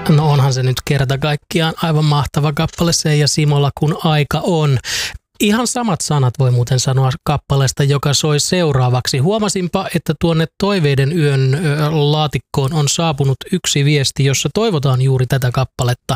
No onhan se nyt kerta kaikkiaan aivan mahtava kappale se ja Simola kun aika on. Ihan samat sanat voi muuten sanoa kappaleesta, joka soi seuraavaksi. Huomasinpa, että tuonne Toiveiden yön laatikkoon on saapunut yksi viesti, jossa toivotaan juuri tätä kappaletta.